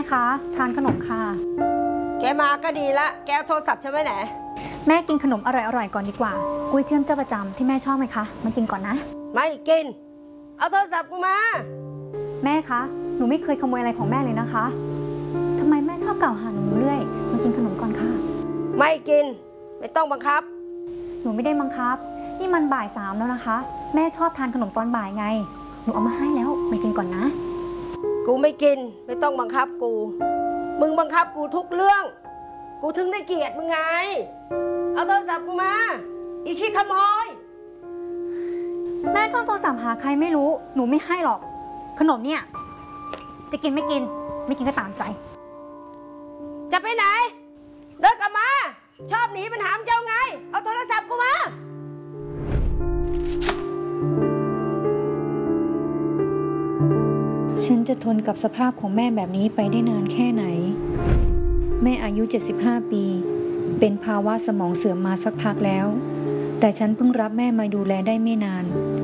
คะทานขนมค่ะแกมาก็ดีละแกโทรศัพท์ฉันไว้ไหนแม่กินขนมอร่อยๆก่อนดีกว่ากุ้ยเชื่อมเจ้าประจำที่แม่ชอบไหมคะมากินก่อนนะไม่กินเอาโทรศัพท์กูมาแม่คะหนูไม่เคยขโมยอะไรของแม่เลยนะคะทำไมแม่ชอบกล่าวหาหนูเรื่อยมากินขนมก่อนค่ะไม่กินไม่ต้องบังคับหนูไม่ได้บังคับนี่มันบ่าย3แล้วนะคะแม่ชอบทานขนมตอนบ่ายไงหนูเอามาให้แล้วมากินก่อนนะกูไม่กินไม่ต้องบังคับกูมึงบังคับกูทุกเรื่องกูถึงได้เกลียดมึงไงเอาโทรศัพท์กูมาอีขี้ขโมยแม่ชอบโทรศัพท์หาใครไม่รู้หนูไม่ให้หรอกขนมเนี่ยจะกินไม่กินก็ตามใจจะไปไหนเดินกลับมาชอบหนีปัญหาเจ้าไงเอาโทรศัพท์กูมาฉันจะทนกับสภาพของแม่แบบนี้ไปได้นานแค่ไหนแม่อายุ75ปีเป็นภาวะสมองเสื่อมมาสักพักแล้วแต่ฉันเพิ่งรับแม่มาดูแลได้ไม่นาน